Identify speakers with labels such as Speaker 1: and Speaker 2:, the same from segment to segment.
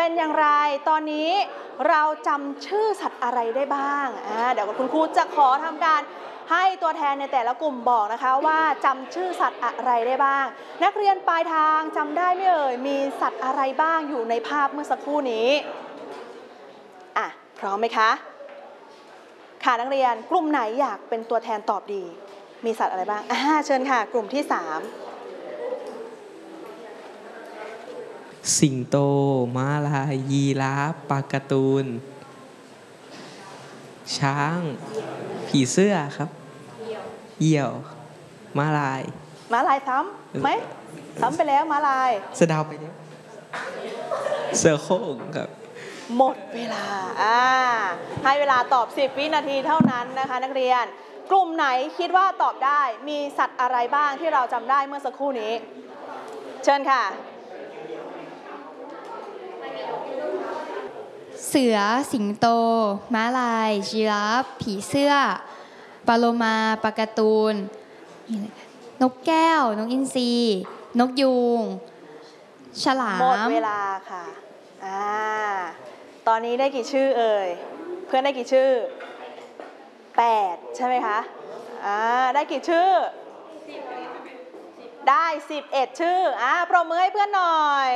Speaker 1: เป็นอย่างไรตอนนี้เราจำชื่อสัตว์อะไรได้บ้างเดี๋ยวคุณครูจะขอทำการให้ตัวแทนในแต่ละกลุ่มบอกนะคะว่าจำชื่อสัตว์อะไรได้บ้างนักเรียนปลายทางจำได้ไหมเอ่ยมีสัตว์อะไรบ้างอยู่ในภาพเมื่อสักครู่นี้พร้อมไหมคะค่ะนักเรียนกลุ่มไหนอยากเป็นตัวแทนตอบดีมีสัตว์อะไรบ้างเชิญค่ะกลุ่มที่3
Speaker 2: สิงโตม้าลายยีราฟปลาการ์ตูนช้างผีเสื้อครับเหยี่ยวม้าลาย
Speaker 1: ซ้ำไหมซ้ำไปแล้วม้าลาย
Speaker 2: สะเดาไปแล้วเสือโคร่งครับ
Speaker 1: หมดเวลาให้เวลาตอบ10 วินาทีเท่านั้นนะคะนักเรียนกลุ่มไหนคิดว่าตอบได้มีสัตว์อะไรบ้างที่เราจำได้เมื่อสักครู่นี้เชิญค่ะ
Speaker 3: เสือสิงโตม้าลายยีราฟผีเสื้อปลาโลมาปลาการ์ตูนนกแก้วนกอินทรีนกยูงฉลาม
Speaker 1: หมดเวลาค่ะตอนนี้ได้กี่ชื่อเอ่ยเพื่อนได้กี่ชื่อ8ใช่ไหมคะได้กี่ชื่อได้11ชื่อปรบมือให้เพื่อนหน่อย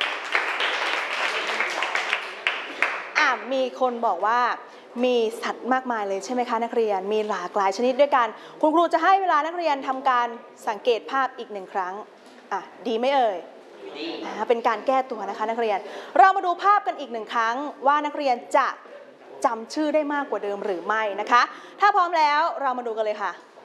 Speaker 1: มีคนบอกว่ามีสัตว์มากมายเลยใช่ไหมคะนักเรียนมีหลากหลายชนิดด้วยกันคุณครูจะให้เวลานักเรียนทำการสังเกตภาพอีก1 ครั้งดีไหมเอ่ยเป็นการแก้ตัวนะคะนักเรียนเรามาดูภาพกันอีก1 ครั้งว่านักเรียนจะจำชื่อได้มากกว่าเดิมหรือไม่นะคะถ้าพร้อมแล้วเรามาดูกันเลยค่ะ